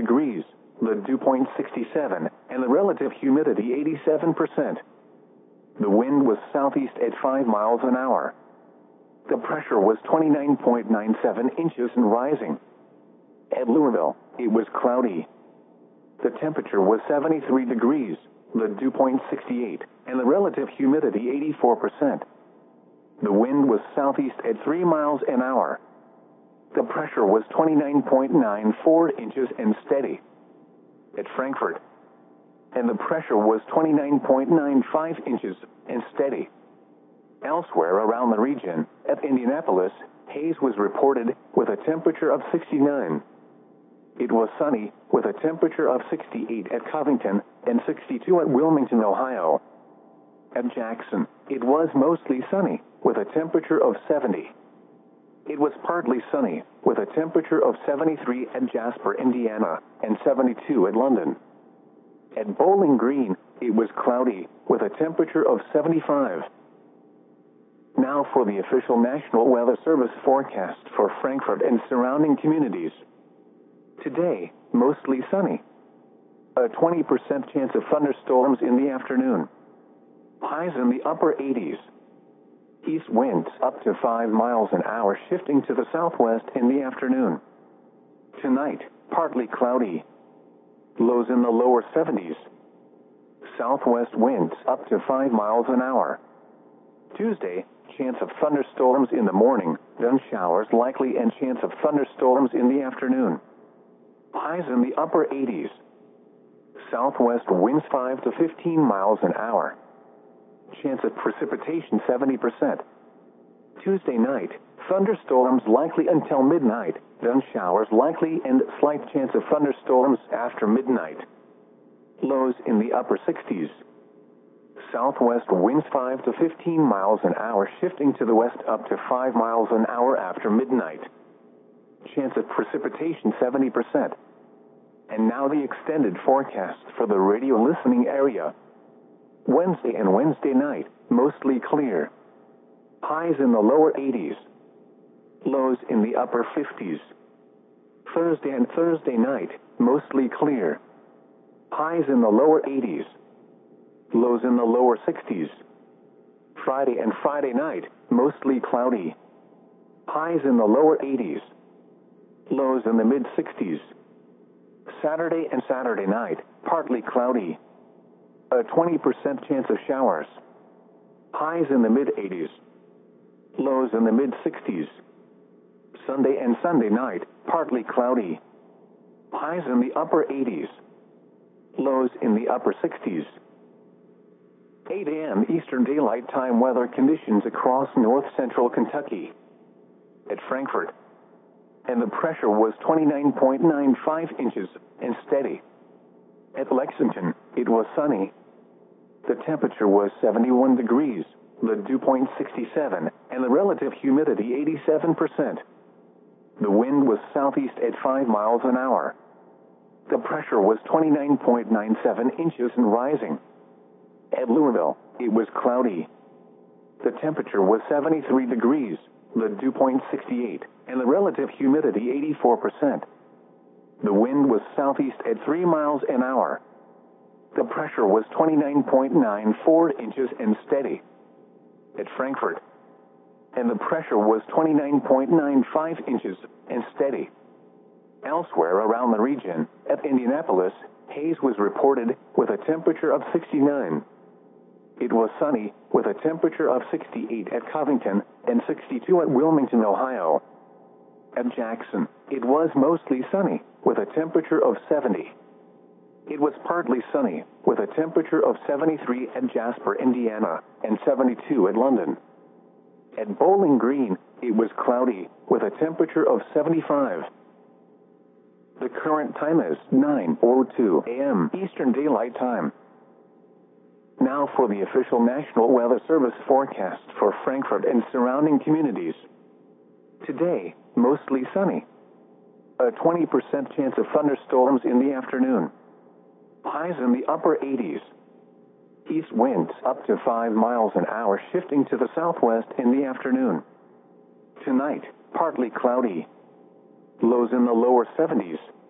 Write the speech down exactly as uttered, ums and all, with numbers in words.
degrees, the dew point sixty-seven, and the relative humidity eighty-seven percent. The wind was southeast at five miles an hour. The pressure was twenty-nine point nine seven inches and rising. At Louisville, it was cloudy. The temperature was seventy-three degrees, the dew point sixty-eight, and the relative humidity eighty-four percent. The wind was southeast at three miles an hour. The pressure was twenty-nine point nine four inches and steady. At Frankfort, and the pressure was twenty-nine point nine five inches and steady. Elsewhere around the region, at Indianapolis, haze was reported with a temperature of sixty-nine. It was sunny with a temperature of sixty-eight at Covington and sixty-two at Wilmington, Ohio. At Jackson, it was mostly sunny with a temperature of seventy. It was partly sunny with a temperature of seventy-three at Jasper, Indiana, and seventy-two at London. At Bowling Green, it was cloudy with a temperature of seventy-five. Now for the official National Weather Service forecast for Frankfort and surrounding communities. Today, mostly sunny. A twenty percent chance of thunderstorms in the afternoon. Highs in the upper eighties. East winds up to five miles an hour shifting to the southwest in the afternoon. Tonight, partly cloudy. Lows in the lower seventies. Southwest winds up to five miles an hour. Tuesday, chance of thunderstorms in the morning, then showers likely and chance of thunderstorms in the afternoon. Highs in the upper eighties. Southwest winds five to fifteen miles an hour. Chance of precipitation seventy percent. Tuesday night, thunderstorms likely until midnight, then showers likely and slight chance of thunderstorms after midnight. Lows in the upper sixties. Southwest winds five to fifteen miles an hour shifting to the west up to five miles an hour after midnight. Chance of precipitation seventy percent. And now the extended forecast for the radio listening area. Wednesday and Wednesday night, mostly clear. Highs in the lower eighties. Lows in the upper fifties. Thursday and Thursday night, mostly clear. Highs in the lower eighties. Lows in the lower sixties. Friday and Friday night, mostly cloudy. Highs in the lower eighties. Lows in the mid sixties. Saturday and Saturday night, partly cloudy. A twenty percent chance of showers. Highs in the mid eighties. Lows in the mid sixties. Sunday and Sunday night, partly cloudy. Highs in the upper eighties. Lows in the upper sixties. eight a m Eastern Daylight Time weather conditions across north central Kentucky. At Frankfort, and the pressure was twenty-nine point nine five inches and steady. At Lexington, it was sunny. The temperature was seventy-one degrees, the dew point sixty-seven, and the relative humidity eighty-seven percent. The wind was southeast at five miles an hour. The pressure was twenty-nine point nine seven inches and rising. At Louisville, it was cloudy. The temperature was seventy-three degrees, the dew point sixty-eight, and the relative humidity eighty-four percent. The wind was southeast at three miles an hour. The pressure was twenty-nine point nine four inches and steady. At Frankfort, and the pressure was twenty-nine point nine five inches and steady. Elsewhere around the region, at Indianapolis, haze was reported with a temperature of sixty-nine. It was sunny with a temperature of sixty-eight at Covington and sixty-two at Wilmington, Ohio. At Jackson, it was mostly sunny with a temperature of seventy. It was partly sunny with a temperature of seventy-three at Jasper, Indiana, and seventy-two at London. At Bowling Green, it was cloudy with a temperature of seventy-five. The current time is nine oh two a m Eastern Daylight Time. Now for the official National Weather Service forecast for Frankfort and surrounding communities. Today, mostly sunny. A twenty percent chance of thunderstorms in the afternoon. Highs in the upper eighties. East winds up to five miles an hour shifting to the southwest in the afternoon. Tonight, partly cloudy. Lows in the lower seventies.